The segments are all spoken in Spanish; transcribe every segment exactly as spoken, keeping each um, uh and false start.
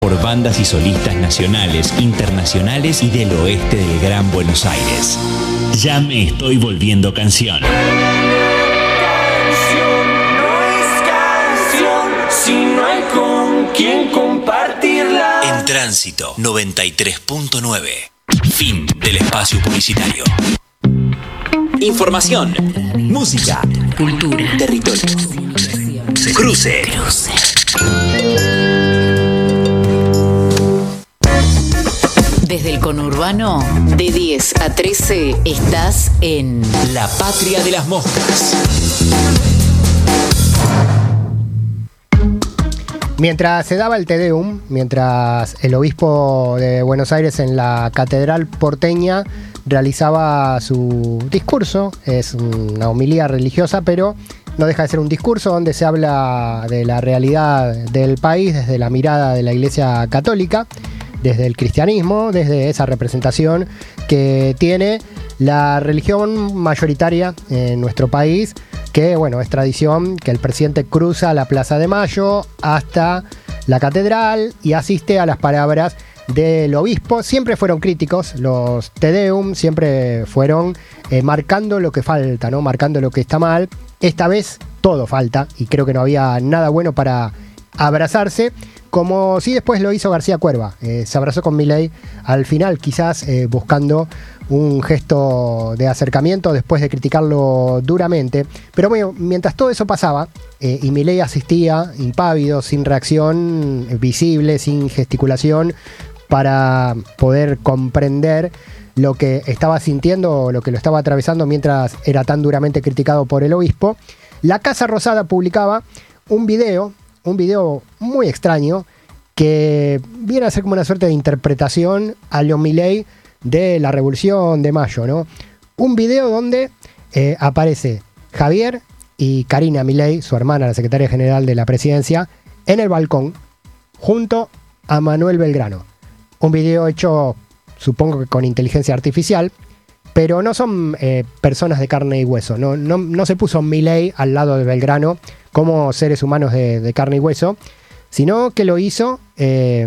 por bandas y solistas nacionales, internacionales y del oeste del Gran Buenos Aires. Ya me estoy volviendo canción. Canción no es canción si no hay con quien compartirla. En Tránsito noventa y tres punto nueve. Fin del espacio publicitario. Información, música, cultura, territorio. Cruce. Cruce. Desde el conurbano, de diez a trece, estás en La Patria de las Moscas. Mientras se daba el Te Deum, mientras el obispo de Buenos Aires en la Catedral porteña realizaba su discurso, es una homilía religiosa, pero no deja de ser un discurso donde se habla de la realidad del país desde la mirada de la Iglesia Católica, desde el cristianismo, desde esa representación que tiene la religión mayoritaria en nuestro país, que bueno, es tradición que el presidente cruza la Plaza de Mayo hasta la catedral y asiste a las palabras del obispo. Siempre fueron críticos los Te Deum, siempre fueron eh, marcando lo que falta, ¿no? Marcando lo que está mal. Esta vez todo falta y creo que no había nada bueno para abrazarse, como sí después lo hizo García Cuerva. Eh, se abrazó con Milei al final, quizás eh, buscando un gesto de acercamiento después de criticarlo duramente. Pero bueno, mientras todo eso pasaba eh, y Milei asistía impávido, sin reacción visible, sin gesticulación, para poder comprender lo que estaba sintiendo, lo que lo estaba atravesando mientras era tan duramente criticado por el obispo, la Casa Rosada publicaba un video, un video muy extraño, que viene a ser como una suerte de interpretación a lo Milei de la Revolución de Mayo, ¿no? Un video donde eh, aparece Javier y Karina Milei, su hermana, la secretaria general de la presidencia, en el balcón, junto a Manuel Belgrano. Un video hecho, supongo que con inteligencia artificial, pero no son eh, personas de carne y hueso. No, no, no se puso Milei al lado de Belgrano como seres humanos de, de carne y hueso, sino que lo hizo eh,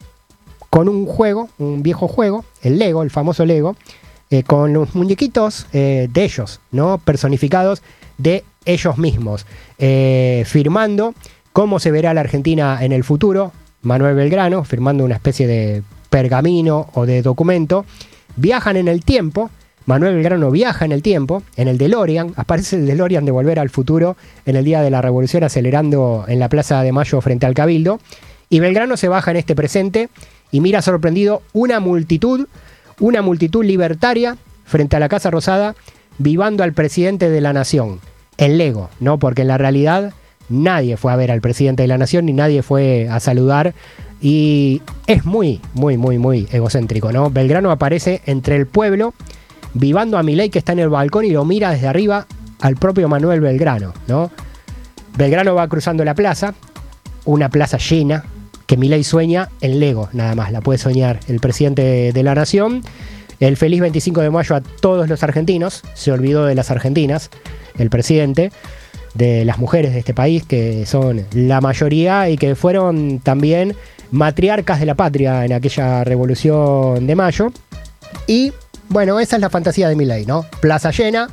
con un juego, un viejo juego, el Lego, el famoso Lego, eh, con los muñequitos eh, de ellos, ¿no? Personificados de ellos mismos, eh, firmando cómo se verá la Argentina en el futuro. Manuel Belgrano, firmando una especie de pergamino o de documento. Viajan en el tiempo. Manuel Belgrano viaja en el tiempo, en el DeLorean, aparece el DeLorean de Volver al Futuro en el día de la Revolución, acelerando en la Plaza de Mayo frente al Cabildo, y Belgrano se baja en este presente y mira sorprendido una multitud, una multitud libertaria frente a la Casa Rosada, vivando al presidente de la nación, en Lego, ¿no? Porque en la realidad nadie fue a ver al presidente de la nación, ni nadie fue a saludar, y es muy, muy, muy, muy egocéntrico, ¿no? Belgrano aparece entre el pueblo, vivando a Milei, que está en el balcón y lo mira desde arriba al propio Manuel Belgrano, ¿no? Belgrano va cruzando la plaza, una plaza llena, que Milei sueña en Lego, nada más, la puede soñar el presidente de la nación. El feliz veinticinco de mayo a todos los argentinos, se olvidó de las argentinas, el presidente, de las mujeres de este país, que son la mayoría y que fueron también matriarcas de la patria en aquella Revolución de Mayo. Y bueno, esa es la fantasía de Milei, ¿no? Plaza llena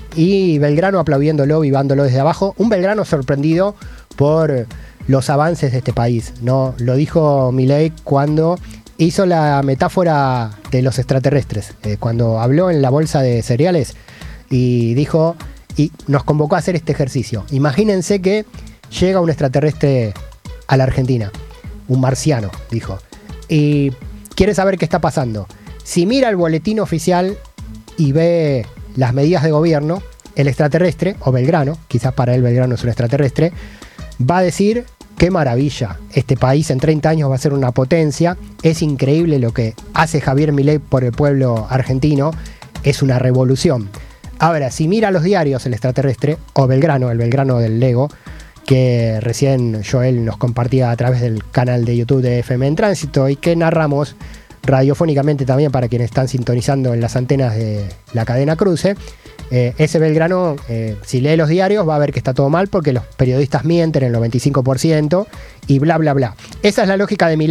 y Belgrano aplaudiéndolo, vivándolo desde abajo. Un Belgrano sorprendido por los avances de este país, ¿no? Lo dijo Milei cuando hizo la metáfora de los extraterrestres, eh, cuando habló en la bolsa de cereales y dijo, y nos convocó a hacer este ejercicio. Imagínense que llega un extraterrestre a la Argentina, un marciano, dijo, y quiere saber qué está pasando. Si mira el boletín oficial y ve las medidas de gobierno, el extraterrestre, o Belgrano, quizás para él Belgrano es un extraterrestre, va a decir, qué maravilla, este país en treinta años va a ser una potencia, es increíble lo que hace Javier Milei por el pueblo argentino, es una revolución. Ahora, si mira los diarios el extraterrestre, o Belgrano, el Belgrano del Lego, que recién Joel nos compartía a través del canal de YouTube de F M en Tránsito y que narramos radiofónicamente también para quienes están sintonizando en las antenas de la cadena Cruce, eh, ese Belgrano, eh, si lee los diarios va a ver que está todo mal porque los periodistas mienten en el noventa y cinco por ciento y bla bla bla. Esa es la lógica de Milei.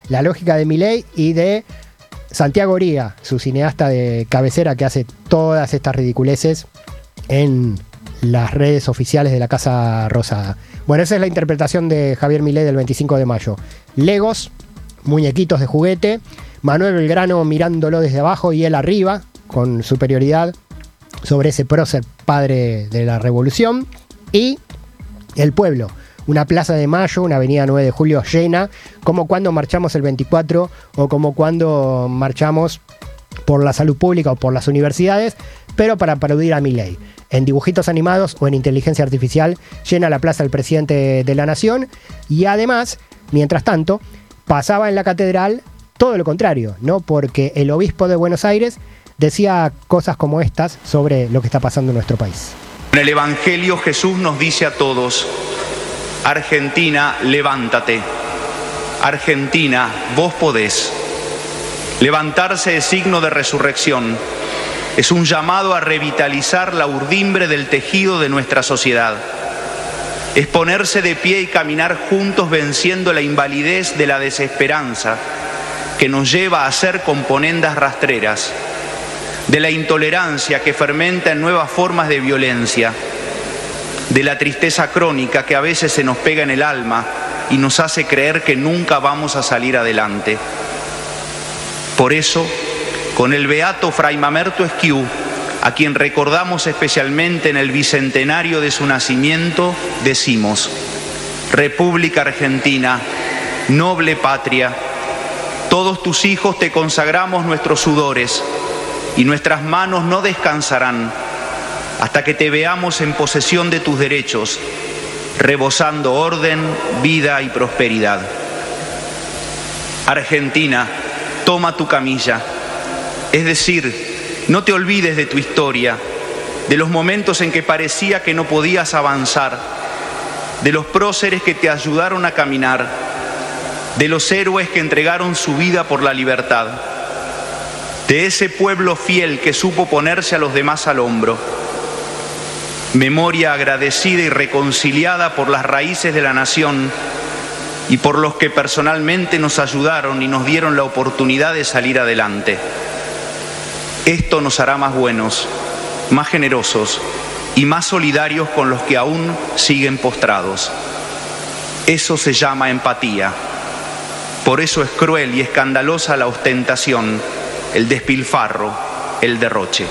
la lógica de Milei y de Santiago Oría, su cineasta de cabecera que hace todas estas ridiculeces en las redes oficiales de la Casa Rosada. Bueno, esa es la interpretación de Javier Milei del veinticinco de mayo. Legos, muñequitos de juguete, Manuel Belgrano mirándolo desde abajo y él arriba, con superioridad sobre ese prócer padre de la revolución, y el pueblo. Una plaza de Mayo, una avenida nueve de julio llena, como cuando marchamos el veinticuatro o como cuando marchamos por la salud pública o por las universidades, pero para aplaudir a Milei. En dibujitos animados o en inteligencia artificial llena la plaza el presidente de la nación y además, mientras tanto, pasaba en la catedral todo lo contrario, ¿no? Porque el obispo de Buenos Aires decía cosas como estas sobre lo que está pasando en nuestro país. En el Evangelio Jesús nos dice a todos: Argentina, levántate. Argentina, vos podés. Levantarse es signo de resurrección. Es un llamado a revitalizar la urdimbre del tejido de nuestra sociedad. Es ponerse de pie y caminar juntos venciendo la invalidez de la desesperanza que nos lleva a ser componendas rastreras, de la intolerancia que fermenta en nuevas formas de violencia, de la tristeza crónica que a veces se nos pega en el alma y nos hace creer que nunca vamos a salir adelante. Por eso, con el beato Fray Mamerto Esquiú, a quien recordamos especialmente en el bicentenario de su nacimiento, decimos: República Argentina, noble patria, todos tus hijos te consagramos nuestros sudores y nuestras manos no descansarán hasta que te veamos en posesión de tus derechos, rebosando orden, vida y prosperidad. Argentina, toma tu camilla. Es decir, no te olvides de tu historia, de los momentos en que parecía que no podías avanzar, de los próceres que te ayudaron a caminar, de los héroes que entregaron su vida por la libertad, de ese pueblo fiel que supo ponerse a los demás al hombro. Memoria agradecida y reconciliada por las raíces de la nación y por los que personalmente nos ayudaron y nos dieron la oportunidad de salir adelante. Esto nos hará más buenos, más generosos y más solidarios con los que aún siguen postrados. Eso se llama empatía. Por eso es cruel y escandalosa la ostentación, el despilfarro, el derroche.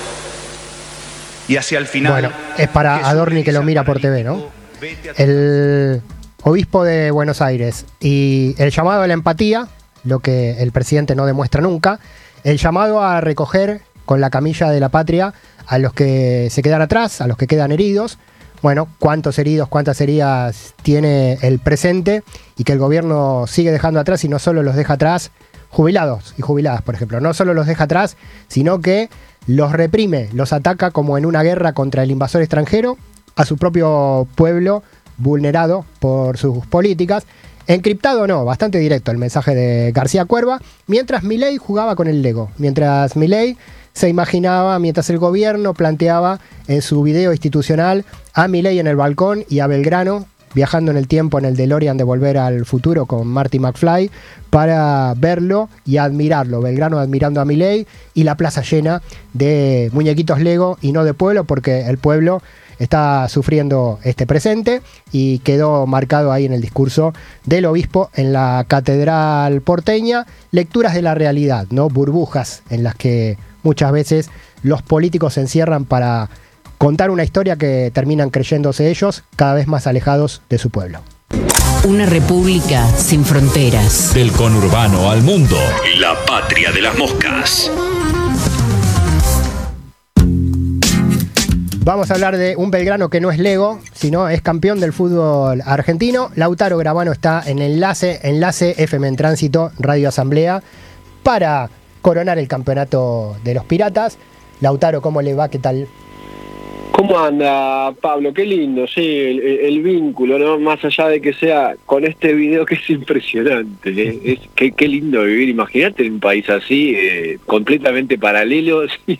Y hacia el final... Bueno, es para Adorni que lo mira por T V, ¿no? El obispo de Buenos Aires y el llamado a la empatía, lo que el presidente no demuestra nunca, el llamado a recoger con la camilla de la patria a los que se quedan atrás, a los que quedan heridos. Bueno, cuántos heridos, cuántas heridas tiene el presente y que el gobierno sigue dejando atrás y no solo los deja atrás jubilados y jubiladas, por ejemplo. No solo los deja atrás, sino que los reprime, los ataca como en una guerra contra el invasor extranjero, a su propio pueblo vulnerado por sus políticas. Encriptado no, bastante directo el mensaje de García Cuerva, mientras Milei jugaba con el Lego, mientras Milei se imaginaba, mientras el gobierno planteaba en su video institucional a Milei en el balcón y a Belgrano viajando en el tiempo en el DeLorean de Volver al Futuro con Marty McFly para verlo y admirarlo. Belgrano admirando a Milei y la plaza llena de muñequitos Lego y no de pueblo, porque el pueblo está sufriendo este presente y quedó marcado ahí en el discurso del obispo en la catedral porteña. Lecturas de la realidad, ¿no? Burbujas en las que muchas veces los políticos se encierran para contar una historia que terminan creyéndose ellos, cada vez más alejados de su pueblo. Una república sin fronteras. Del conurbano al mundo. La patria de las moscas. Vamos a hablar de un Belgrano que no es Lego, sino es campeón del fútbol argentino. Lautaro Gravano está en Enlace, Enlace F M en Tránsito, Radio Asamblea, para coronar el campeonato de los Piratas. Lautaro, ¿cómo le va? ¿Qué tal? ¿Cómo anda, Pablo? Qué lindo, sí, el, el vínculo, ¿no? Más allá de que sea con este video que es impresionante, ¿eh? Es, qué, qué lindo vivir, imagínate en un país así, eh, completamente paralelo, ¿sí?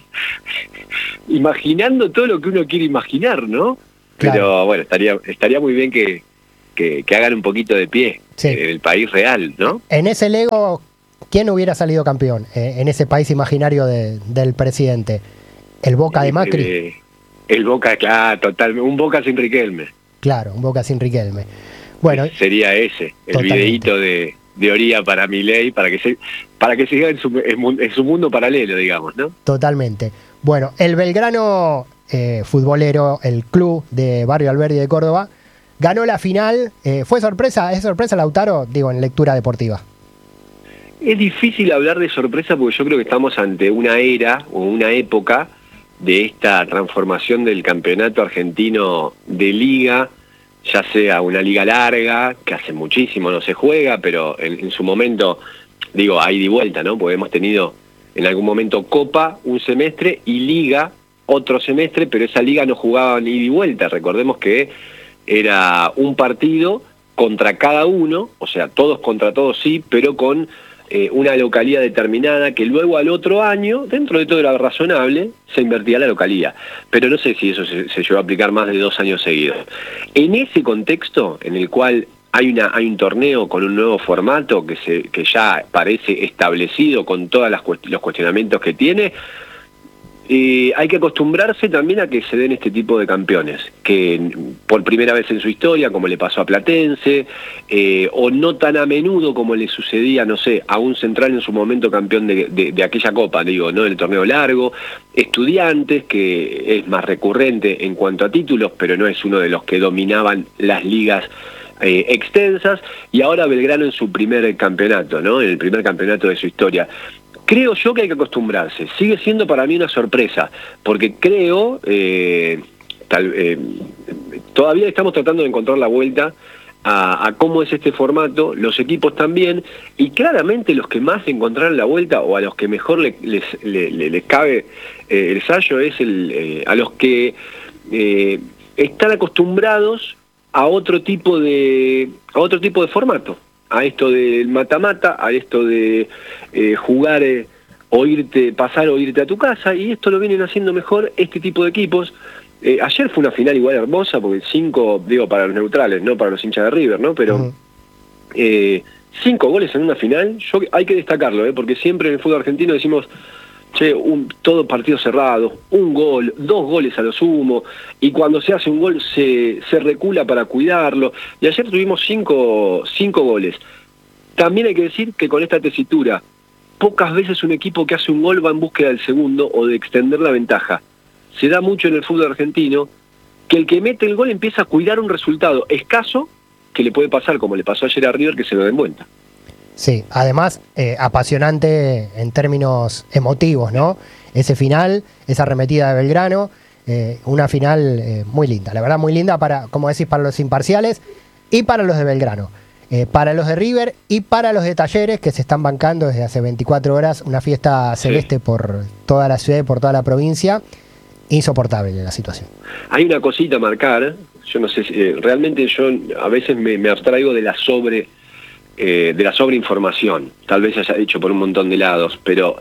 Imaginando todo lo que uno quiere imaginar, ¿no? Pero claro, bueno, estaría estaría muy bien que, que, que hagan un poquito de pie Sí. en el país real, ¿no? En ese Lego, ¿quién hubiera salido campeón? Eh, en ese país imaginario de- del presidente. ¿El Boca de Macri? Eh, el Boca, claro, totalmente. Un Boca sin Riquelme. Claro, un Boca sin Riquelme. Bueno, Sería ese, el Totalmente. videíto de, de Oría para Milei, para que se para que siga en su, en, mu- en su mundo paralelo, digamos, ¿no? totalmente. Bueno, el Belgrano eh, futbolero, el club de Barrio Alberdi de Córdoba, ganó la final. Eh, ¿Fue sorpresa? ¿Es sorpresa, Lautaro? Digo, en lectura deportiva. Es difícil hablar de sorpresa porque yo creo que estamos ante una era o una época de esta transformación del campeonato argentino de liga, ya sea una liga larga, que hace muchísimo no se juega, pero en, en su momento, digo, hay de vuelta, ¿no? Porque hemos tenido en algún momento Copa un semestre y Liga otro semestre, pero esa liga no jugaba ni de vuelta. Recordemos que era un partido contra cada uno, o sea, todos contra todos sí, pero con eh, una localía determinada que luego al otro año, dentro de todo era razonable, se invertía la localía. Pero no sé si eso se, se llegó a aplicar más de dos años seguidos. En ese contexto, en el cual hay, una, hay un torneo con un nuevo formato que, se, que ya parece establecido con todos los cuestionamientos que tiene, Eh, hay que acostumbrarse también a que se den este tipo de campeones, que por primera vez en su historia, como le pasó a Platense, eh, o no tan a menudo como le sucedía, no sé, a un Central en su momento campeón de, de, de aquella copa, digo, ¿no? El torneo largo, Estudiantes, que es más recurrente en cuanto a títulos, pero no es uno de los que dominaban las ligas eh, extensas, y ahora Belgrano en su primer campeonato, ¿no? En el primer campeonato de su historia. Creo yo que hay que acostumbrarse. Sigue siendo para mí una sorpresa, porque creo, eh, tal, eh, todavía estamos tratando de encontrar la vuelta a, a cómo es este formato, los equipos también, y claramente los que más encontraron la vuelta, o a los que mejor le, les, le, le, les cabe eh, el sallo, es el, eh, a los que eh, están acostumbrados a otro tipo de, a otro tipo de formato. A esto del mata-mata, a esto de eh, jugar eh, o irte, pasar o irte a tu casa, y esto lo vienen haciendo mejor este tipo de equipos. Eh, ayer fue una final igual hermosa, porque cinco, digo, para los neutrales, no para los hinchas de River, ¿no? Pero Uh-huh. eh, cinco goles en una final, yo hay que destacarlo, ¿eh? Porque siempre en el fútbol argentino decimos, che, un, todo partido cerrado, un gol, dos goles a lo sumo, y cuando se hace un gol se, se recula para cuidarlo, y ayer tuvimos cinco, cinco goles. También hay que decir que con esta tesitura, pocas veces un equipo que hace un gol va en búsqueda del segundo o de extender la ventaja. Se da mucho en el fútbol argentino que el que mete el gol empieza a cuidar un resultado escaso que le puede pasar, como le pasó ayer a River, que se lo den vuelta. Sí, además eh, apasionante en términos emotivos, ¿no? Ese final, esa arremetida de Belgrano, eh, una final eh, muy linda, la verdad muy linda para, como decís, para los imparciales y para los de Belgrano, eh, para los de River y para los de Talleres, que se están bancando desde hace veinticuatro horas una fiesta celeste sí. por toda la ciudad y por toda la provincia. Insoportable la situación. Hay una cosita a marcar, yo no sé si eh, realmente yo a veces me, me abstraigo de la sobre eh, de la sobreinformación, tal vez haya dicho por un montón de lados, pero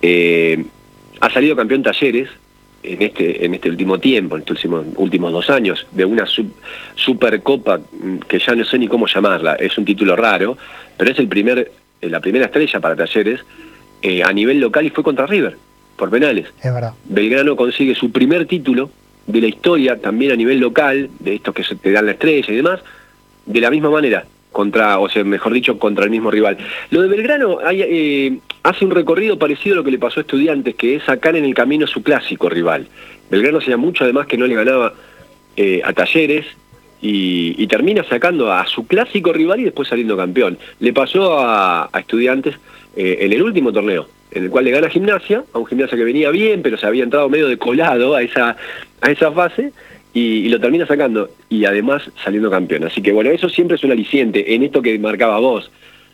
eh, ha salido campeón Talleres en este en este último tiempo, en estos últimos, últimos dos años, de una sub, supercopa que ya no sé ni cómo llamarla, es un título raro, pero es el primer eh, la primera estrella para Talleres eh, a nivel local, y fue contra River por penales. Es verdad. Belgrano consigue su primer título de la historia, también a nivel local, de estos que se te dan la estrella y demás, de la misma manera, contra, o sea, mejor dicho, contra el mismo rival. Lo de Belgrano hay, eh, hace un recorrido parecido a lo que le pasó a Estudiantes, que es sacar en el camino su clásico rival. Belgrano hacía mucho además que no le ganaba eh, a Talleres, y, y termina sacando a su clásico rival y después saliendo campeón. Le pasó a, a Estudiantes eh, en el último torneo, en el cual le gana a Gimnasia, a un Gimnasia que venía bien, pero se había entrado medio de colado a esa, a esa fase, y, y lo termina sacando, y además saliendo campeón. Así que bueno, eso siempre es un aliciente en esto que marcaba vos,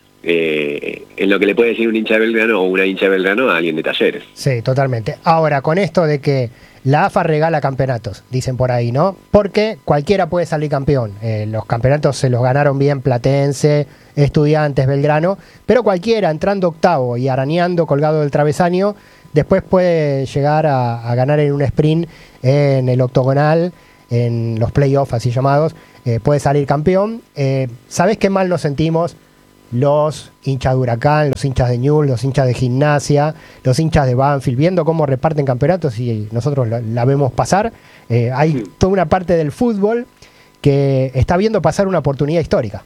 eh, en lo que le puede decir un hincha de Belgrano o una hincha de Belgrano a alguien de Talleres. Sí, totalmente. Ahora, con esto de que la AFA regala campeonatos, dicen por ahí, ¿no? Porque cualquiera puede salir campeón. Eh, los campeonatos se los ganaron bien Platense, Estudiantes, Belgrano, pero cualquiera entrando octavo y arañando colgado del travesaño, después puede llegar a, a ganar en un sprint en el octogonal, en los playoffs así llamados, eh, puede salir campeón. Eh, ¿Sabés qué mal nos sentimos los hinchas de Huracán, los hinchas de Newell's, los hinchas de Gimnasia, los hinchas de Banfield, viendo cómo reparten campeonatos y nosotros la, la vemos pasar? Eh, hay sí. toda una parte del fútbol que está viendo pasar una oportunidad histórica.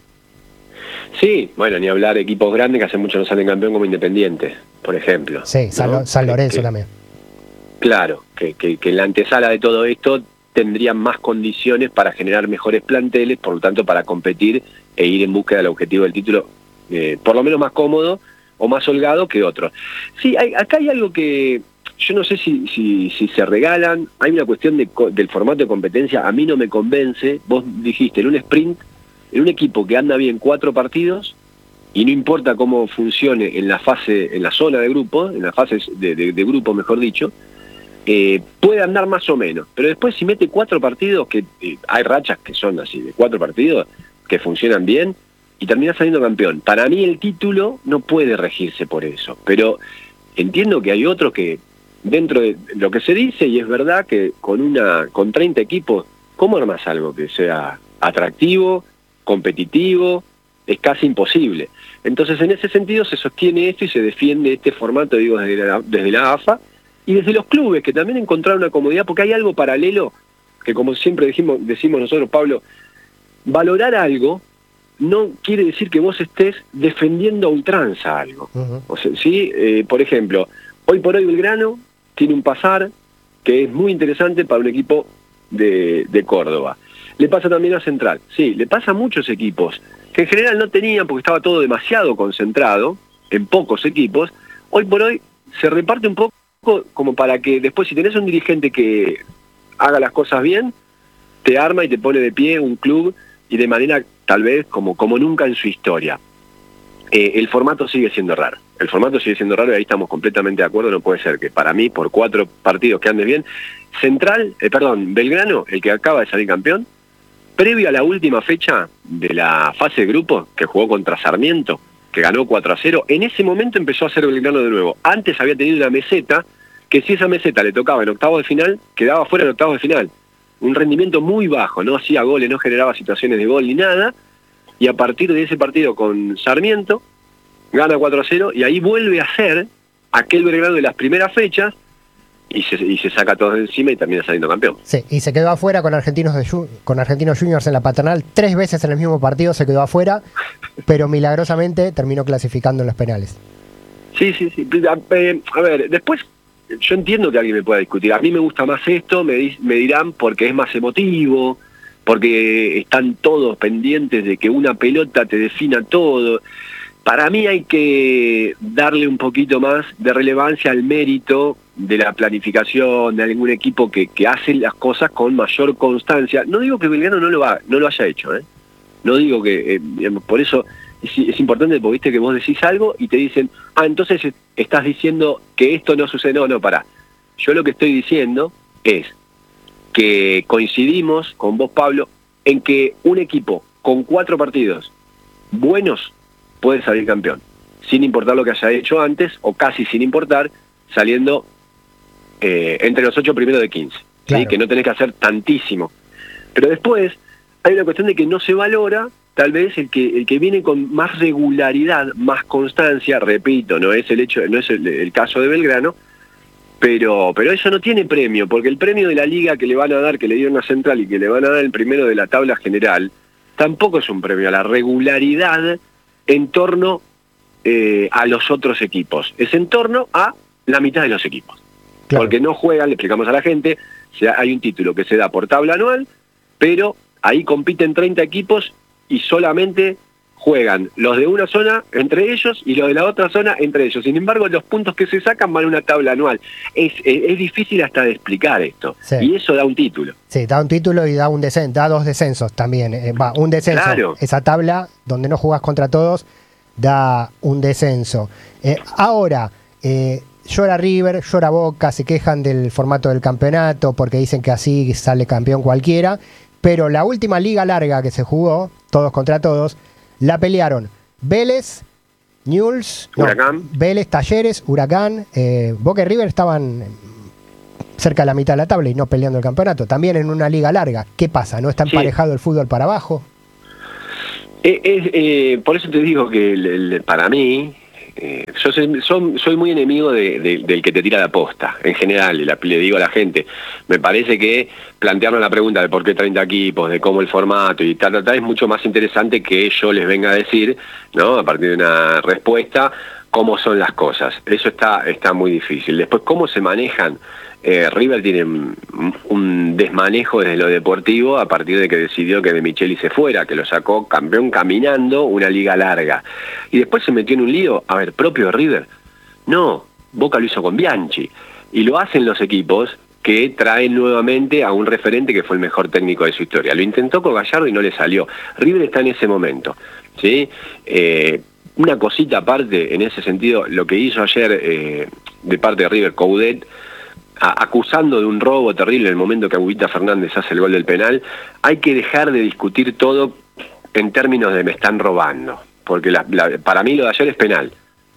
Sí, bueno, ni hablar equipos grandes que hace mucho no salen campeón como Independiente, por ejemplo. Sí, San, ¿no? San Lorenzo que, también. Claro, que, que, que en la antesala de todo esto tendrían más condiciones para generar mejores planteles, por lo tanto para competir e ir en búsqueda del objetivo del título, eh, por lo menos más cómodo o más holgado que otros. Sí, hay, acá hay algo que yo no sé si, si, si se regalan, hay una cuestión de, del formato de competencia, a mí no me convence. Vos dijiste, en un sprint, en un equipo que anda bien cuatro partidos, y no importa cómo funcione en la fase, en la zona de grupo, en la fase de, de, de grupo mejor dicho, eh, puede andar más o menos, pero después si mete cuatro partidos, que eh, hay rachas que son así, de cuatro partidos, que funcionan bien, y termina saliendo campeón. Para mí el título no puede regirse por eso, pero entiendo que hay otros que, dentro de lo que se dice, y es verdad que con una con treinta equipos, ¿cómo armas algo que sea atractivo, competitivo? Es casi imposible. Entonces, en ese sentido se sostiene esto y se defiende este formato, digo, desde la, desde la A F A y desde los clubes, que también encontraron una comodidad, porque hay algo paralelo, que como siempre decimos, decimos nosotros, Pablo, valorar algo no quiere decir que vos estés defendiendo a ultranza algo. Uh-huh. O sea, ¿sí? Eh, por ejemplo, hoy por hoy Belgrano tiene un pasar que es muy interesante para un equipo de, de Córdoba. Le pasa también a Central. Sí, le pasa a muchos equipos que en general no tenían porque estaba todo demasiado concentrado en pocos equipos. Hoy por hoy se reparte un poco como para que después, si tenés un dirigente que haga las cosas bien, te arma y te pone de pie un club y de manera tal vez como, como nunca en su historia. Eh, el formato sigue siendo raro. El formato sigue siendo raro y ahí estamos completamente de acuerdo. No puede ser que para mí, por cuatro partidos que andes bien, Central, eh, perdón, Belgrano, el que acaba de salir campeón, previo a la última fecha de la fase de grupos, que jugó contra Sarmiento, que ganó cuatro a cero, en ese momento empezó a ser Belgrano de nuevo. Antes había tenido una meseta, que si esa meseta le tocaba en octavos de final, quedaba fuera en octavos de final. Un rendimiento muy bajo, no hacía goles, no generaba situaciones de gol ni nada, y a partir de ese partido con Sarmiento, gana cuatro a cero, y ahí vuelve a ser aquel Belgrano de las primeras fechas, y se, y se saca todo de encima y termina saliendo campeón. Sí, y se quedó afuera con Argentinos de con Argentinos Juniors en la Paternal, tres veces en el mismo partido se quedó afuera, pero milagrosamente terminó clasificando en los penales. Sí, sí, sí. A ver, después yo entiendo que alguien me pueda discutir. A mí me gusta más esto, me, di, me dirán porque es más emotivo, porque están todos pendientes de que una pelota te defina todo. Para mí hay que darle un poquito más de relevancia al mérito de la planificación de algún equipo que, que hace las cosas con mayor constancia. No digo que Belgrano no lo, ha, no lo haya hecho, ¿eh? No digo que... Eh, por eso es, es importante, porque viste que vos decís algo y te dicen, ah, entonces estás diciendo que esto no sucede. No, no, pará. Yo lo que estoy diciendo es que coincidimos con vos, Pablo, en que un equipo con cuatro partidos buenos puede salir campeón, sin importar lo que haya hecho antes, o casi sin importar, saliendo eh, entre los ocho primeros de quince, claro. ¿Sí? Que no tenés que hacer tantísimo. Pero después hay una cuestión de que no se valora, tal vez, el que el que viene con más regularidad, más constancia. Repito, no es el hecho, no es el, el caso de Belgrano, pero pero eso no tiene premio, porque el premio de la liga que le van a dar, que le dieron a Central y que le van a dar el primero de la tabla general, tampoco es un premio a la regularidad en torno eh, a los otros equipos. Es en torno a la mitad de los equipos. Claro. Porque no juegan, le explicamos a la gente, o sea, hay un título que se da por tabla anual, pero ahí compiten treinta equipos y solamente juegan los de una zona entre ellos y los de la otra zona entre ellos. Sin embargo, los puntos que se sacan van a una tabla anual. Es, es, es difícil hasta de explicar esto. Sí. Y eso da un título. Sí, da un título y da un descenso, da dos descensos también. Eh, va, un descenso. Claro. Esa tabla donde no jugás contra todos da un descenso. Eh, ahora, eh, llora River, llora Boca, se quejan del formato del campeonato porque dicen que así sale campeón cualquiera, pero la última liga larga que se jugó, todos contra todos, la pelearon Vélez, Newell's, no, Vélez, Talleres, Huracán, eh, Boca y River estaban cerca de la mitad de la tabla y no peleando el campeonato. También en una liga larga, ¿qué pasa? ¿No está emparejado sí. el fútbol para abajo? Eh, eh, eh, por eso te digo que el, el, para mí, eh, yo soy, soy, soy muy enemigo de, de, del que te tira la posta, en general, le, le digo a la gente. Me parece que plantearnos la pregunta de por qué treinta equipos, de cómo el formato y tal, tal, tal, es mucho más interesante que yo les venga a decir, ¿no? A partir de una respuesta, cómo son las cosas. Eso está, está muy difícil. Después, cómo se manejan. Eh, River tiene un, un desmanejo desde lo deportivo a partir de que decidió que De Micheli se fuera, que lo sacó campeón caminando una liga larga. Y después se metió en un lío, a ver, propio de River. No, Boca lo hizo con Bianchi. Y lo hacen los equipos que traen nuevamente a un referente que fue el mejor técnico de su historia. Lo intentó con Gallardo y no le salió. River está en ese momento, ¿sí? Eh, una cosita aparte, en ese sentido, lo que hizo ayer eh, de parte de River, Coudet, acusando de un robo terrible en el momento que Agüita Fernández hace el gol del penal, hay que dejar de discutir todo en términos de me están robando, porque la, la, para mí lo de ayer es penal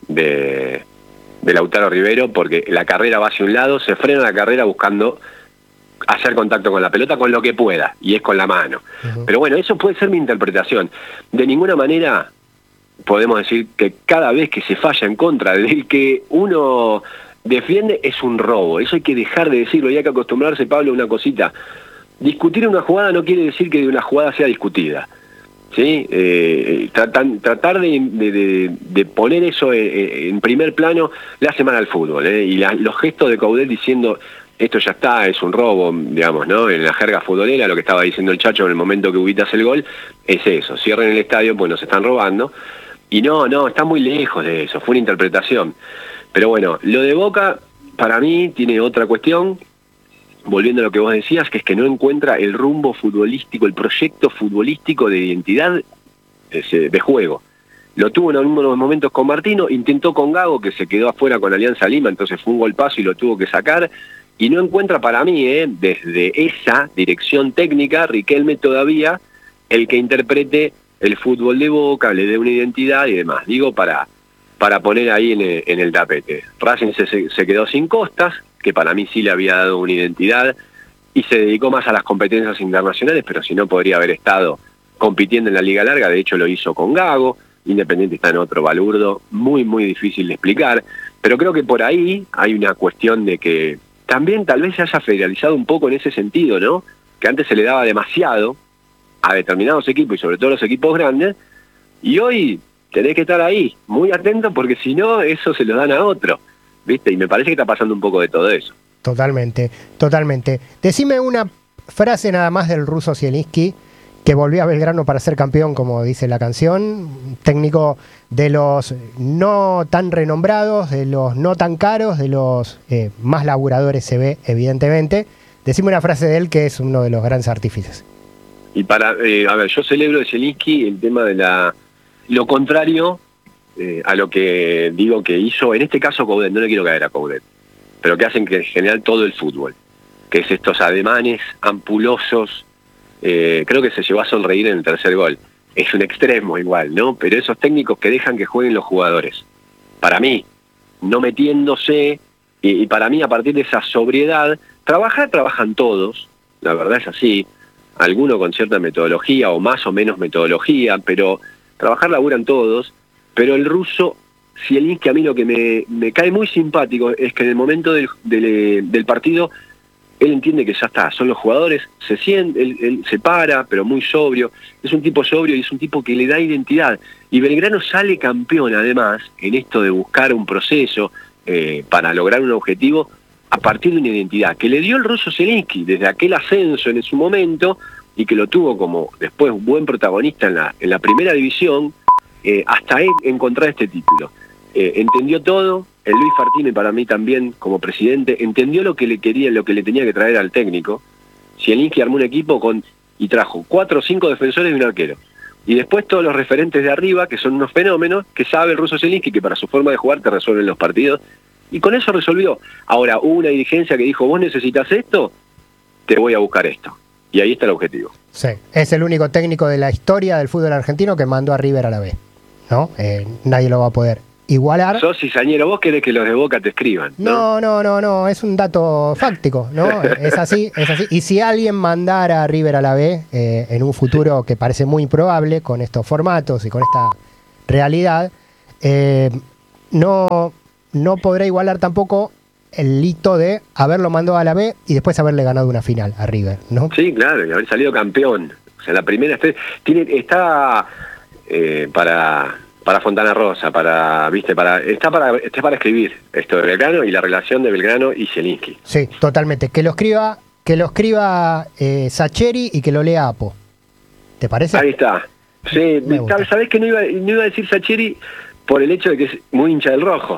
de, de Lautaro Rivero, porque la carrera va hacia un lado, se frena la carrera buscando hacer contacto con la pelota con lo que pueda, y es con la mano. Uh-huh. Pero bueno, eso puede ser mi interpretación. De ninguna manera podemos decir que cada vez que se falla en contra del que uno defiende es un robo. Eso hay que dejar de decirlo y hay que acostumbrarse, Pablo, a una cosita. Discutir una jugada no quiere decir que una jugada sea discutida, ¿sí? Eh, tratan, tratar de, de, de poner eso en, en primer plano le hace mal al fútbol, ¿eh? Y la, los gestos de Coudet diciendo esto ya está, es un robo, digamos, ¿no? En la jerga futbolera, lo que estaba diciendo el Chacho en el momento que Ubita hace el gol, es eso, cierren el estadio, pues nos están robando. Y no, no, está muy lejos de eso, fue una interpretación. Pero bueno, lo de Boca, para mí, tiene otra cuestión, volviendo a lo que vos decías, que es que no encuentra el rumbo futbolístico, el proyecto futbolístico de identidad de, de juego. Lo tuvo en algunos momentos con Martino, intentó con Gago, que se quedó afuera con Alianza Lima, entonces fue un golpazo y lo tuvo que sacar, y no encuentra para mí, eh, desde esa dirección técnica, Riquelme todavía, el que interprete el fútbol de Boca, le dé una identidad y demás. Digo, para... para poner ahí en el, en el tapete. Racing se, se quedó sin Costas, que para mí sí le había dado una identidad, y se dedicó más a las competencias internacionales, pero si no podría haber estado compitiendo en la Liga Larga, de hecho lo hizo con Gago. Independiente está en otro balurdo, muy muy difícil de explicar, pero creo que por ahí hay una cuestión de que también tal vez se haya federalizado un poco en ese sentido, ¿no? Que antes se le daba demasiado a determinados equipos, y sobre todo los equipos grandes, y hoy tenés que estar ahí, muy atento, porque si no, eso se lo dan a otro, ¿viste? Y me parece que está pasando un poco de todo eso. Totalmente, totalmente. Decime una frase nada más del ruso Zielinski, que volvió a Belgrano para ser campeón, como dice la canción, técnico de los no tan renombrados, de los no tan caros, de los eh, más laburadores se ve, evidentemente. Decime una frase de él que es uno de los grandes artífices. Y para, eh, a ver, yo celebro de Zielinski el tema de la... lo contrario eh, a lo que digo que hizo, en este caso Coudet, no le quiero caer a Coudet, pero que hacen que en general todo el fútbol, que es estos ademanes ampulosos, eh, creo que se llevó a sonreír en el tercer gol. Es un extremo igual, ¿no? Pero esos técnicos que dejan que jueguen los jugadores. Para mí, no metiéndose, y, y para mí a partir de esa sobriedad, trabajar, trabajan todos, la verdad es así, alguno con cierta metodología o más o menos metodología, pero... trabajar laburan todos, pero el ruso Zielinski a mí lo que me, me cae muy simpático es que en el momento del, del, del partido él entiende que ya está, son los jugadores, se siente, él, él se para, pero muy sobrio, es un tipo sobrio y es un tipo que le da identidad. Y Belgrano sale campeón además en esto de buscar un proceso eh, para lograr un objetivo a partir de una identidad que le dio el ruso Zielinski desde aquel ascenso en su momento, y que lo tuvo como después un buen protagonista en la, en la primera división, eh, hasta él encontrar este título. Eh, entendió todo, el Luis Fartini para mí también como presidente, entendió lo que le quería, lo que le tenía que traer al técnico. Zielinski armó un equipo con y trajo cuatro o cinco defensores y un arquero. Y después todos los referentes de arriba, que son unos fenómenos, que sabe el ruso Zielinski que para su forma de jugar te resuelven los partidos. Y con eso resolvió. Ahora, hubo una dirigencia que dijo, vos necesitas esto, te voy a buscar esto. Y ahí está el objetivo. Sí, es el único técnico de la historia del fútbol argentino que mandó a River a la B, ¿no? Eh, nadie lo va a poder igualar. Sos cizañero, vos querés que los de Boca te escriban. No, no, no, no, no, es un dato fáctico, ¿no? Es así, es así. Y si alguien mandara a River a la B eh, en un futuro que parece muy improbable con estos formatos y con esta realidad, eh, no, no podrá igualar tampoco el hito de haberlo mandado a la B y después haberle ganado una final a River, ¿no? Sí, claro, y haber salido campeón. O sea, la primera tiene, está eh, para para Fontana Rosa, para, viste, para, está para, está para escribir esto de Belgrano y la relación de Belgrano y Zielinski. Sí, totalmente. Que lo escriba, que lo escriba eh, Sacheri y que lo lea Apo. ¿Te parece? Ahí está. Sí, sabés que no iba, no iba a decir Sacheri por el hecho de que es muy hincha del rojo.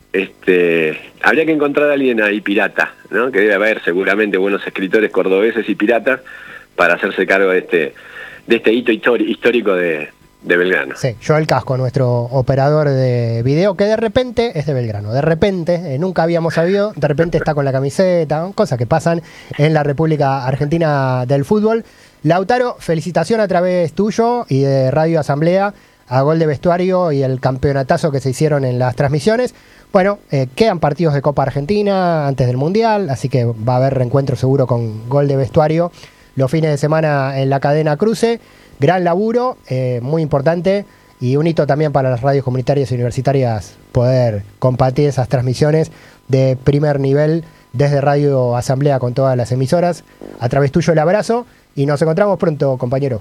Este, habría que encontrar a alguien ahí pirata, ¿no? Que debe haber seguramente buenos escritores cordobeses y piratas para hacerse cargo de este, de este hito histórico de, de Belgrano. Sí, Joel Casco, nuestro operador de video, que de repente es de Belgrano. De repente, eh, nunca habíamos sabido, de repente está con la camiseta, ¿no? Cosas que pasan en la República Argentina del fútbol. Lautaro, felicitación a través tuyo y de Radio Asamblea a Gol de Vestuario y el campeonatazo que se hicieron en las transmisiones. Bueno, eh, quedan partidos de Copa Argentina antes del Mundial, así que va a haber reencuentro seguro con Gol de Vestuario los fines de semana en la cadena Cruce. Gran laburo, eh, muy importante y un hito también para las radios comunitarias y universitarias poder compartir esas transmisiones de primer nivel desde Radio Asamblea con todas las emisoras. A través tuyo el abrazo y nos encontramos pronto, compañero.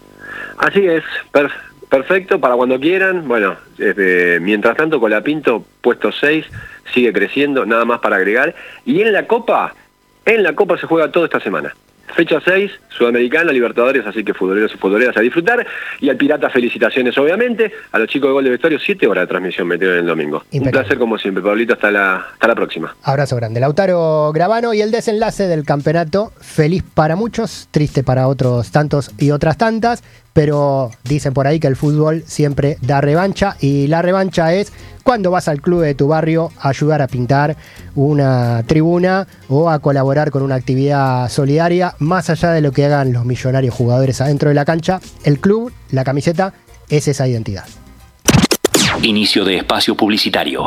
Así es, perfecto. Perfecto, para cuando quieran. Bueno, este, mientras tanto Colapinto, puesto seis, sigue creciendo, nada más para agregar. Y en la Copa, en la Copa se juega todo esta semana. Fecha seis, Sudamericana, Libertadores, así que futboleros y futboleras a disfrutar. Y al Pirata, felicitaciones, obviamente. A los chicos de Gol de Vestuario, siete horas de transmisión metieron el domingo. Impecable. Un placer como siempre, Pablito, hasta la, hasta la próxima. Abrazo grande. Lautaro Gravano y el desenlace del campeonato, feliz para muchos, triste para otros tantos y otras tantas, pero dicen por ahí que el fútbol siempre da revancha y la revancha es cuando vas al club de tu barrio a ayudar a pintar una tribuna o a colaborar con una actividad solidaria, más allá de lo que hagan los millonarios jugadores adentro de la cancha. El club, la camiseta, es esa identidad. Inicio de espacio publicitario.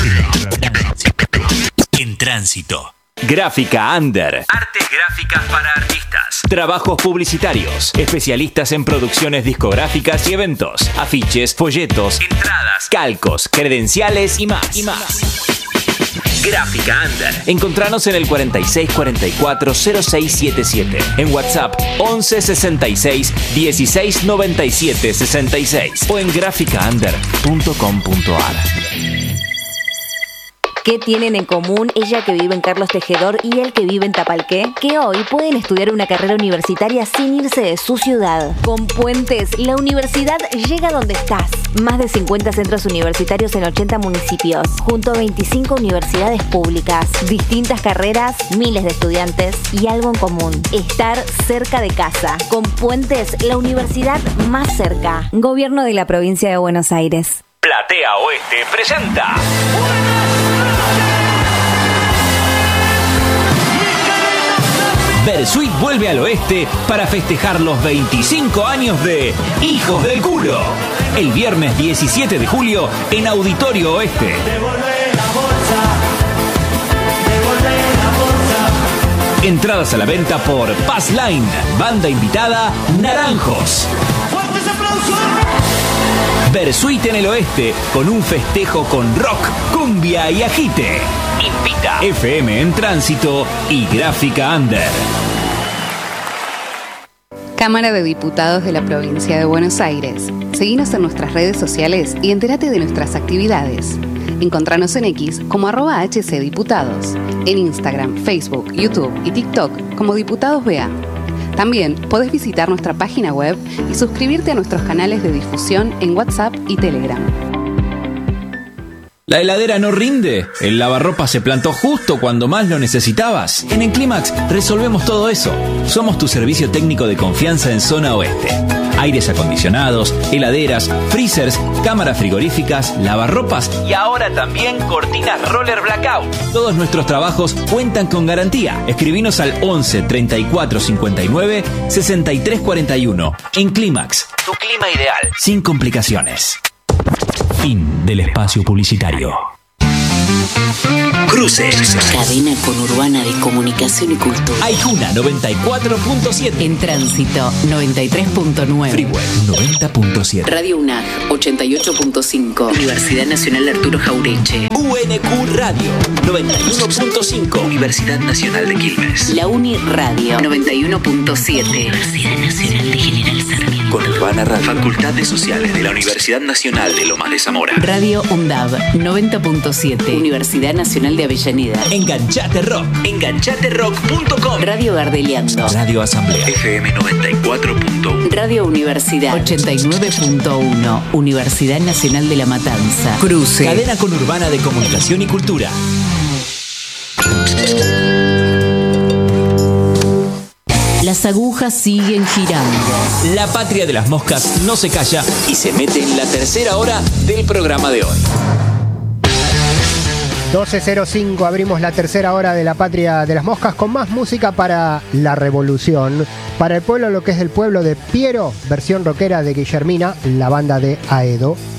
En tránsito. Gráfica Under. Artes gráficas para artistas. Trabajos publicitarios. Especialistas en producciones discográficas y eventos. Afiches, folletos, entradas, calcos, credenciales y más. Y más. Gráfica Under. Encontranos en el cuarenta y seis cuarenta y cuatro cero seis setenta y siete. En WhatsApp once sesenta y seis dieciséis noventa y siete sesenta y seis. O en gráfica under punto com punto a r. ¿Qué tienen en común ella que vive en Carlos Tejedor y él que vive en Tapalqué? Que hoy pueden estudiar una carrera universitaria sin irse de su ciudad. Con Puentes, la universidad llega donde estás. Más de cincuenta centros universitarios en ochenta municipios, junto a veinticinco universidades públicas. Distintas carreras, miles de estudiantes y algo en común: estar cerca de casa. Con Puentes, la universidad más cerca. Gobierno de la Provincia de Buenos Aires. Platea Oeste presenta... Versuit vuelve al oeste para festejar los veinticinco años de Hijos del Culo. El viernes diecisiete de julio en Auditorio Oeste. Entradas a la venta por Passline. Banda invitada Naranjos. Versuit en el oeste con un festejo con rock, cumbia y agite. Invita F M en Tránsito y Gráfica Under. Cámara de Diputados de la Provincia de Buenos Aires. Seguinos en nuestras redes sociales y entérate de nuestras actividades. Encontranos en X como arroba hcdiputados, en Instagram, Facebook, YouTube y TikTok como Diputados B A. También podés visitar nuestra página web y suscribirte a nuestros canales de difusión en WhatsApp y Telegram. ¿La heladera no rinde? ¿El lavarropa se plantó justo cuando más lo necesitabas? En Enclimax resolvemos todo eso. Somos tu servicio técnico de confianza en zona oeste. Aires acondicionados, heladeras, freezers, cámaras frigoríficas, lavarropas y ahora también cortinas roller blackout. Todos nuestros trabajos cuentan con garantía. Escribinos al once treinta y cuatro cincuenta y nueve sesenta y tres cuarenta y uno. Enclimax, tu clima ideal, sin complicaciones. Fin del espacio publicitario. Cruces. Cadena conurbana de comunicación y cultura. Aijuna noventa y cuatro punto siete. En tránsito noventa y tres punto nueve. Freeway noventa punto siete. Radio UNAG ochenta y ocho punto cinco. Universidad Nacional Arturo Jaureche. U N Q Radio noventa y uno punto cinco. Universidad Nacional de Quilmes. La Uni Radio noventa y uno punto siete. Universidad Nacional de General Sarmiento. Conurbana Radio. Facultades Sociales de la Universidad Nacional de Lomas de Zamora. Radio UNDAB noventa punto siete. Universidad Nacional de Avellaneda. Enganchate Rock. enganchate rock punto com. Radio Gardeliando. Radio Asamblea. F M noventa y cuatro punto uno. Radio Universidad ochenta y nueve punto uno. Universidad Nacional de La Matanza. Cruce. Cadena conurbana de comunicación y cultura. Las agujas siguen girando. La patria de las moscas no se calla y se mete en la tercera hora del programa de hoy. doce cero cinco, abrimos la tercera hora de la patria de las moscas con más música para la revolución. Para el pueblo, lo que es del pueblo de Piero, versión rockera de Guillermina, la banda de Aedo.